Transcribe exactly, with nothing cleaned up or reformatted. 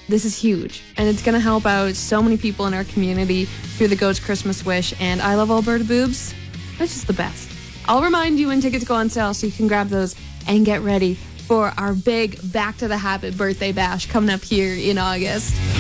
This is huge, and it's going to help out so many people in our community through the Goats Christmas Wish, and I Love Alberta Boobs. That's just the best. I'll remind you when tickets go on sale so you can grab those and get ready for our big Back to the Habit birthday bash coming up here in August.